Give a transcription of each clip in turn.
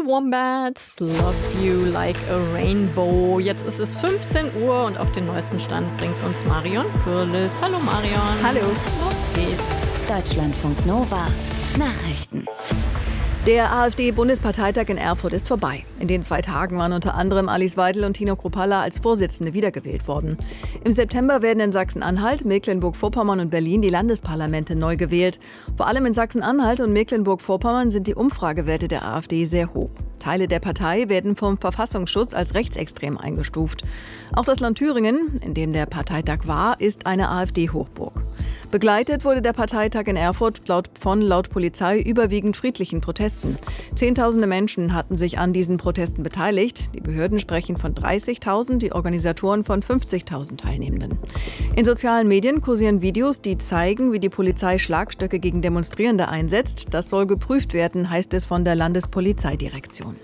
Wombats, Love You Like a Rainbow. Jetzt ist es 15 Uhr und auf den neuesten Stand bringt uns Marion Kürlis. Hallo Marion. Hallo. Los geht's. Deutschlandfunk Nova Nachrichten. Der AfD-Bundesparteitag in Erfurt ist vorbei. In den 2 Tagen waren unter anderem Alice Weidel und Tino Kruppalla als Vorsitzende wiedergewählt worden. Im September werden in Sachsen-Anhalt, Mecklenburg-Vorpommern und Berlin die Landesparlamente neu gewählt. Vor allem in Sachsen-Anhalt und Mecklenburg-Vorpommern sind die Umfragewerte der AfD sehr hoch. Teile der Partei werden vom Verfassungsschutz als rechtsextrem eingestuft. Auch das Land Thüringen, in dem der Parteitag war, ist eine AfD-Hochburg. Begleitet wurde der Parteitag in Erfurt laut Polizei überwiegend friedlichen Protesten. Zehntausende Menschen hatten sich an diesen Protesten beteiligt. Die Behörden sprechen von 30.000, die Organisatoren von 50.000 Teilnehmenden. In sozialen Medien kursieren Videos, die zeigen, wie die Polizei Schlagstöcke gegen Demonstrierende einsetzt. Das soll geprüft werden, heißt es von der Landespolizeidirektion.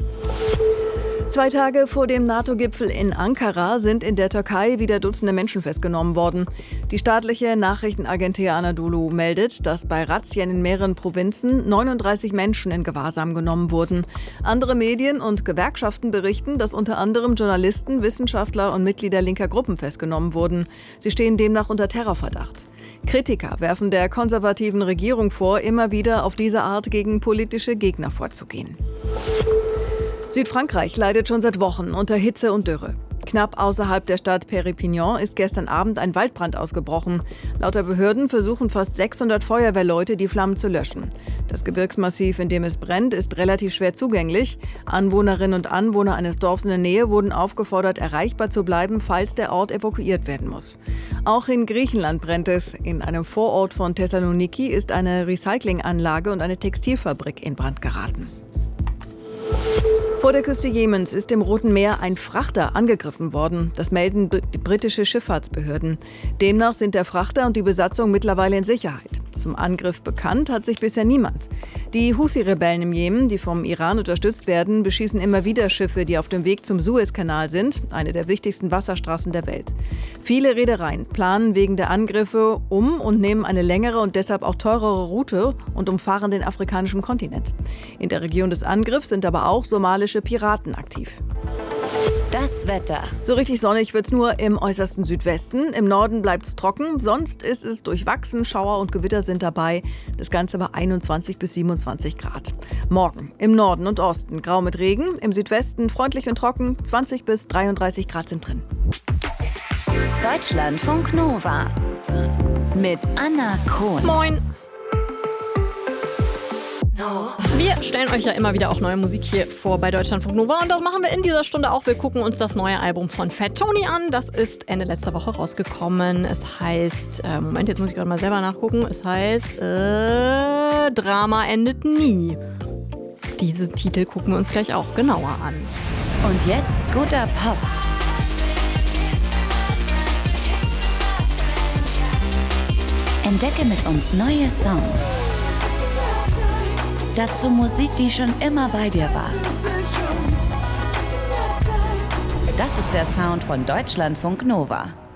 2 Tage vor dem NATO-Gipfel in Ankara sind in der Türkei wieder Dutzende Menschen festgenommen worden. Die staatliche Nachrichtenagentur Anadolu meldet, dass bei Razzien in mehreren Provinzen 39 Menschen in Gewahrsam genommen wurden. Andere Medien und Gewerkschaften berichten, dass unter anderem Journalisten, Wissenschaftler und Mitglieder linker Gruppen festgenommen wurden. Sie stehen demnach unter Terrorverdacht. Kritiker werfen der konservativen Regierung vor, immer wieder auf diese Art gegen politische Gegner vorzugehen. Südfrankreich leidet schon seit Wochen unter Hitze und Dürre. Knapp außerhalb der Stadt Perpignan ist gestern Abend ein Waldbrand ausgebrochen. Laut der Behörden versuchen fast 600 Feuerwehrleute, die Flammen zu löschen. Das Gebirgsmassiv, in dem es brennt, ist relativ schwer zugänglich. Anwohnerinnen und Anwohner eines Dorfs in der Nähe wurden aufgefordert, erreichbar zu bleiben, falls der Ort evakuiert werden muss. Auch in Griechenland brennt es. In einem Vorort von Thessaloniki ist eine Recyclinganlage und eine Textilfabrik in Brand geraten. Vor der Küste Jemens ist im Roten Meer ein Frachter angegriffen worden. Das melden britische Schifffahrtsbehörden. Demnach sind der Frachter und die Besatzung mittlerweile in Sicherheit. Zum Angriff bekannt hat sich bisher niemand. Die Houthi-Rebellen im Jemen, die vom Iran unterstützt werden, beschießen immer wieder Schiffe, die auf dem Weg zum Suezkanal sind, eine der wichtigsten Wasserstraßen der Welt. Viele Reedereien planen wegen der Angriffe und nehmen eine längere und deshalb auch teurere Route und umfahren den afrikanischen Kontinent. In der Region des Angriffs sind aber auch somalische Piraten aktiv. Das Wetter. So richtig sonnig wird's nur im äußersten Südwesten. Im Norden bleibt's trocken, sonst ist es durchwachsen. Schauer und Gewitter sind dabei. Das Ganze bei 21 bis 27 Grad. Morgen im Norden und Osten grau mit Regen. Im Südwesten freundlich und trocken. 20 bis 33 Grad sind drin. Deutschlandfunk Nova mit Anna Krohn. Moin. Wir stellen euch ja immer wieder auch neue Musik hier vor bei Deutschlandfunk Nova und das machen wir in dieser Stunde auch. Wir gucken uns das neue Album von Fat Tony an. Das ist Ende letzter Woche rausgekommen. Es heißt, Moment, jetzt muss ich gerade mal selber nachgucken. Es heißt, Drama endet nie. Diese Titel gucken wir uns gleich auch genauer an. Und jetzt guter Pop. Entdecke mit uns neue Songs. Dazu Musik, die schon immer bei dir war. Das ist der Sound von Deutschlandfunk Nova.